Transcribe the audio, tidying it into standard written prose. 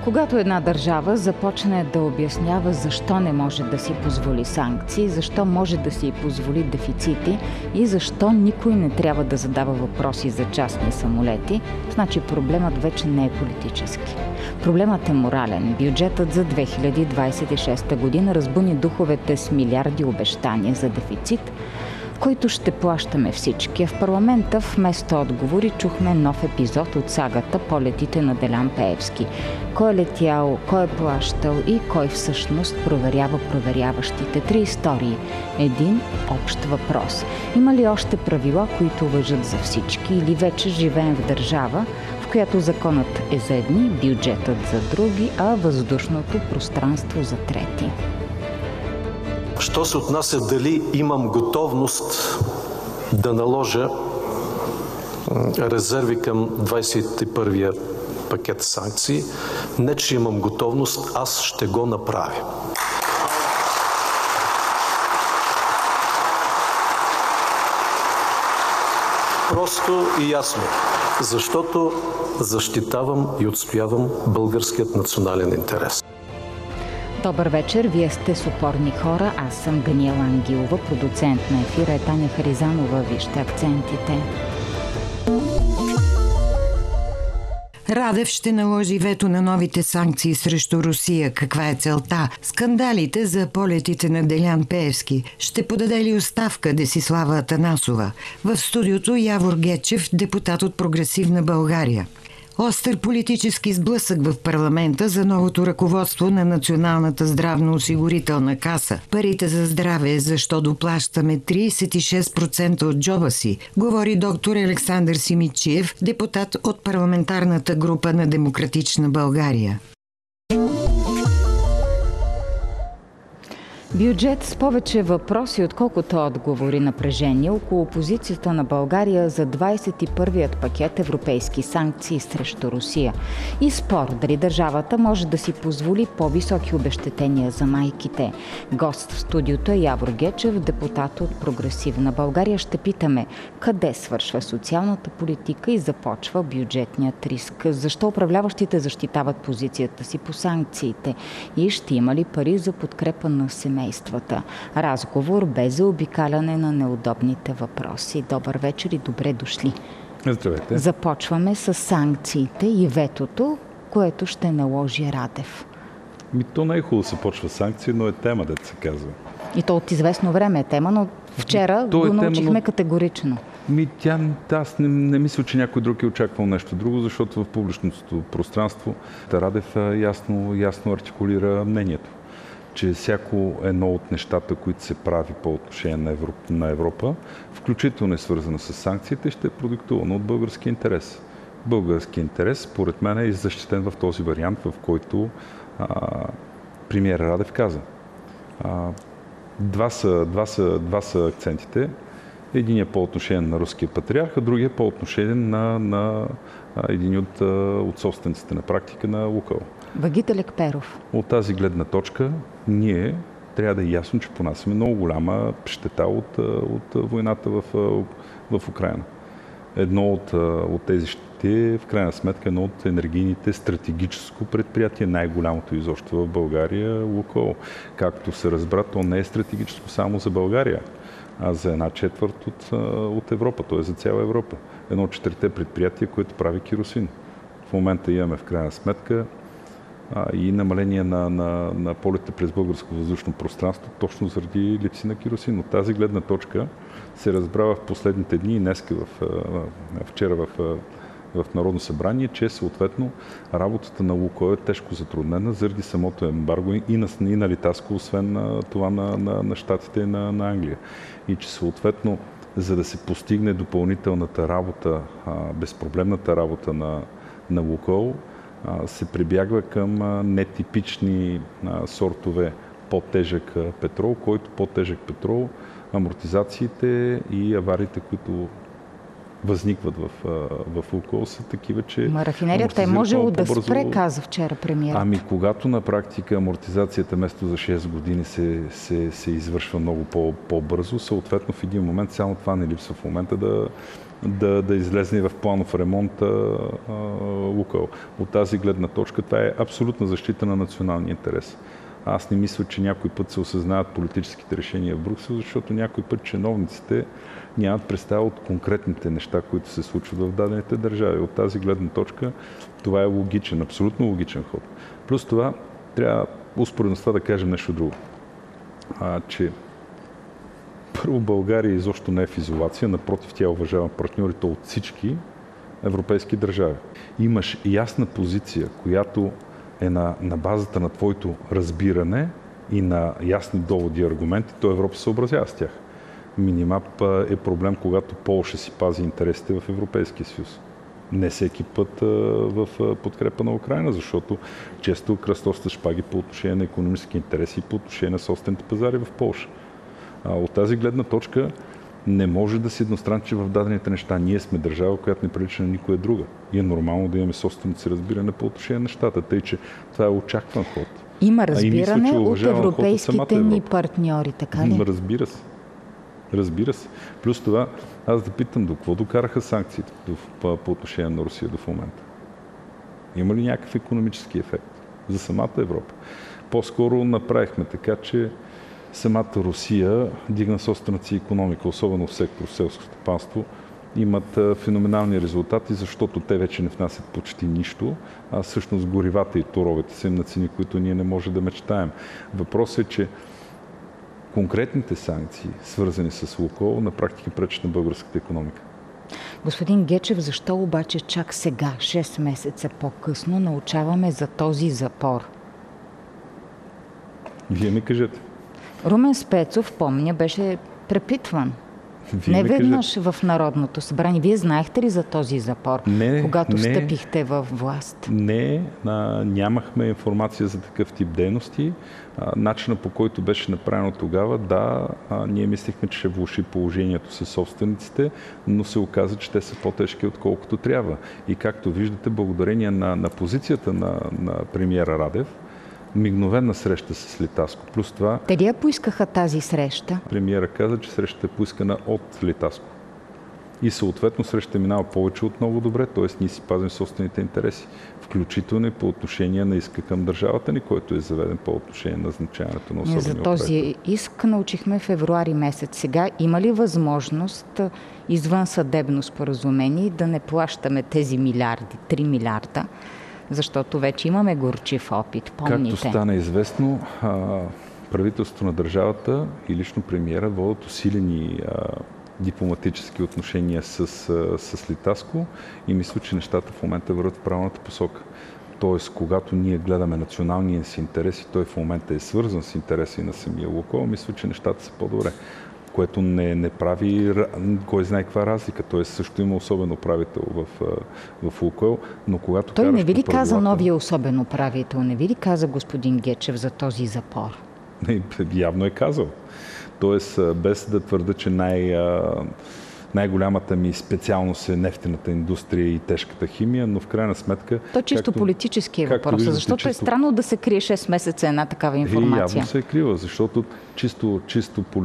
Когато една държава започне да обяснява защо не може да си позволи санкции, защо може да си позволи дефицити и защо никой не трябва да задава въпроси за частни самолети, значи проблемът вече не е политически. Проблемът е морален. Бюджетът за 2026 година разбуни духовете с милиарди обещания за дефицит, който ще плащаме всички. В парламента вместо отговори чухме нов епизод от сагата "Полетите на Делян Пеевски". Кой е летял, кой е плащал и кой всъщност проверява проверяващите. 3 истории. Един общ въпрос. Има ли още правила, които важат за всички, или вече живеем в държава, в която законът е за едни, бюджетът за други, а въздушното пространство за трети? Що се отнася дали имам готовност да наложа резерви към 21-я пакет санкции, не че имам готовност, аз ще го направя. Просто и ясно, защото защитавам и отстоявам българският национален интерес. Добър вечер, вие сте с Опорни хора, аз съм Ганиела Ангилова, продуцент на ефира е Таня Харизанова. Вижте акцентите. Радев ще наложи вето на новите санкции срещу Русия. Каква е целта? Скандалите за полетите на Делян Пеевски. Ще подаде ли оставка Десислава Атанасова? В студиото Явор Гечев, депутат от Прогресивна България. Остър политически сблъсък в парламента за новото ръководство на Националната здравноосигурителна каса. Парите за здраве, защо доплащаме 36% от джоба си, говори доктор Александър Симидчиев, депутат от парламентарната група на Демократична България. Бюджет с повече въпроси, отколкото отговори. Напрежение около позицията на България за 21-ият пакет европейски санкции срещу Русия. И спор дали държавата може да си позволи по-високи обезщетения за майките. Гост в студиото е Явор Гечев, депутат от Прогресивна България. Ще питаме къде свършва социалната политика и започва бюджетният риск. Защо управляващите защитават позицията си по санкциите? И ще има ли пари за подкрепа на семействата? Разговор без заобикаляне на неудобните въпроси. Добър вечер и добре дошли. Здравейте. Започваме с санкциите и ветото, което ще наложи Радев. То не е хубаво да се почва санкции, но е тема, да се казва. И то от известно време е тема, но вчера го научихме категорично. Аз не мисля, че някой друг е очаквал нещо друго, защото в публичното пространство Радев ясно артикулира мнението, че всяко едно от нещата, които се прави по отношение на Европа, включително е свързано с санкциите, ще е продиктувано от български интерес. Български интерес, според мен, е защитен в този вариант, в който премиер Радев каза. Два са акцентите. Единият по отношение на руския патриарх, а другия по отношение на един от собствениците на практика на Лукойл. Вагителек Перов. От тази гледна точка ние трябва да е ясно, че понасяме много голяма щета от войната в Украйна. Едно от тези щети, в крайна сметка, едно от енергийните стратегическо предприятие, най-голямото изобщо в България, Лукойл. Както се разбра, то не е стратегическо само за България, а за 1/4 от Европа, т.е. за цяла Европа. Едно от 4 предприятия, което прави керосин. В момента имаме в крайна сметка и намаление на полета през българско въздушно пространство, точно заради липси на керосин. От тази гледна точка се разбра в последните дни и днеска вчера в Народно събрание, че съответно работата на Лукойл е тежко затруднена заради самото ембарго и на Литаско, освен това на щатите и на Англия. И че съответно, за да се постигне допълнителната работа, безпроблемната работа на Лукойл, се прибягва към нетипични сортове по-тежък петрол, който по-тежък петрол, амортизациите и авариите, които възникват в Лукойл, са такива, че... Рафинерията е можело да спре, каза вчера премиерът. Когато на практика амортизацията вместо за 6 години се извършва много по-бързо, съответно в един момент само това не липсва в момента да излезе в планов ремонт Лукойл. От тази гледна точка това е абсолютна защита на националния интерес. Аз не мисля, че някой път се осъзнават политическите решения в Брюксел, защото някой път чиновниците нямат представа от конкретните неща, които се случват в дадените държави. От тази гледна точка това е логичен, абсолютно логичен ход. Плюс това трябва успоредно с това да кажем нещо друго. Че първо България изобщо не е в изолация, напротив, тя уважава партньорите от всички европейски държави. Имаш ясна позиция, която е на базата на твоето разбиране и на ясни доводи и аргументи, то Европа се съобразява с тях. Минимап е проблем, когато Полша си пази интересите в Европейския съюз. Не всеки път в подкрепа на Украйна, защото често кръстосат шпаги по отношение на икономически интереси и по отношение на собствените пазари в Полша. От тази гледна точка не може да се едностранчи в дадените неща. Ние сме държава, която не прилича на никоя друга. И е нормално да имаме собственото си разбиране по отношение на нещата. Тъй, че това е очакван ход. Има разбиране от европейските ни Европа. Партньори, така ли? Разбира се. Плюс това, аз да питам, до какво докараха санкциите по отношение на Русия до момента? Има ли някакъв икономически ефект за самата Европа? По-скоро направихме така, че самата Русия дигна собствената си икономика, особено в сектор селско стопанство, имат феноменални резултати, защото те вече не внасят почти нищо, а всъщност горивата и торовете са им на цени, които ние не можем да мечтаем. Въпросът е, че конкретните санкции, свързани с Лукойл, на практика пречат на българската икономика. Господин Гечев, защо обаче чак сега, 6 месеца по-късно, научаваме за този запор? Вие ми кажете. Румен Спецов, помня, беше препитван. Не веднъж в Народното събрание. Вие знаехте ли за този запор, когато стъпихте във власт? Не, нямахме информация за такъв тип дейности. Начинът, по който беше направено тогава, ние мислихме, че ще влоши положението със собствениците, но се оказа, че те са по-тежки, отколкото трябва. И както виждате, благодарение на позицията на премиера Радев, мигновена среща с Литаско. Плюс това... Те ли я поискаха тази среща? Премиера каза, че срещата е поискана от Литаско. И съответно срещата минава повече от много добре, т.е. ние си пазим собствените интереси, включително и по отношение на иска към държавата ни, който е заведен по отношение на назначаването на особени За този иск научихме февруари месец. Сега има ли възможност извън съдебно споразумение да не плащаме тези милиарди, 3 милиарда, защото вече имаме горчив опит, помните? Както стана известно, правителството на държавата и лично премиера водят усилени дипломатически отношения с Литаско и мисля, че нещата в момента върват в правилната посока. Тоест, когато ние гледаме националния си интерес и той в момента е свързан с интереси на самия Лукойл, мисля, че нещата са по-добре. Което не прави кой знае каква разлика. Той също има особен управител в Лукойл, но когато той не ви ли каза новия особен управител? Не ви ли каза господин Гечев за този запор? Явно е казал. Тоест, без да твърда, че най-голямата ми специалност е нефтената индустрия и тежката химия, но в крайна сметка... То чисто политически е въпросът, защото е странно да се крие 6 месеца една такава информация. Явно се е крива, защото чисто